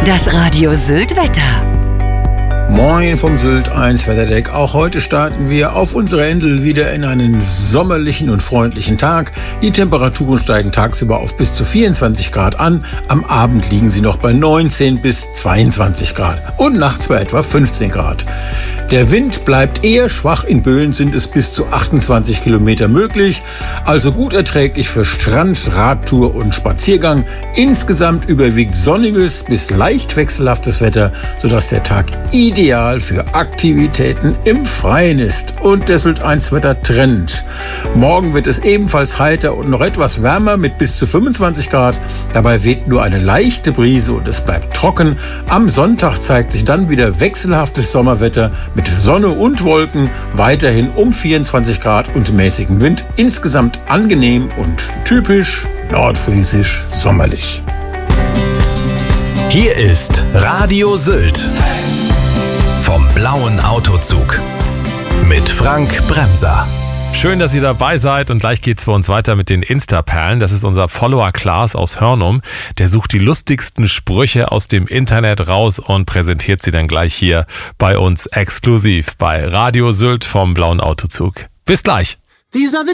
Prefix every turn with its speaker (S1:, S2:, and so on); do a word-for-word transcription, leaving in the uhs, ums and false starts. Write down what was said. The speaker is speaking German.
S1: Das Radio Sylt Wetter.
S2: Moin vom Sylt eins Wetterdeck. Auch heute starten wir auf unserer Insel wieder in einen sommerlichen und freundlichen Tag. Die Temperaturen steigen tagsüber auf bis zu vierundzwanzig Grad an. Am Abend liegen sie noch bei neunzehn bis zweiundzwanzig Grad und nachts bei etwa fünfzehn Grad. Der Wind bleibt eher schwach. In Böen sind es bis zu achtundzwanzig Kilometer möglich. Also gut erträglich für Strand, Radtour und Spaziergang. Insgesamt überwiegt sonniges bis leicht wechselhaftes Wetter, sodass der Tag ideal für Aktivitäten im Freien ist. Und der Sylt eins Wetter Trend. Morgen wird es ebenfalls heiter und noch etwas wärmer mit bis zu fünfundzwanzig Grad. Dabei weht nur eine leichte Brise und es bleibt trocken. Am Sonntag zeigt sich dann wieder wechselhaftes Sommerwetter mit Sonne und Wolken, weiterhin um vierundzwanzig Grad und mäßigem Wind. Insgesamt angenehm und typisch nordfriesisch sommerlich.
S3: Hier ist Radio Sylt vom blauen Autozug mit Frank Bremser.
S4: Schön, dass ihr dabei seid und gleich geht's für uns weiter mit den Insta-Perlen. Das ist unser Follower Klaas aus Hörnum. Der sucht die lustigsten Sprüche aus dem Internet raus und präsentiert sie dann gleich hier bei uns exklusiv bei Radio Sylt vom blauen Autozug. Bis gleich.
S5: These are the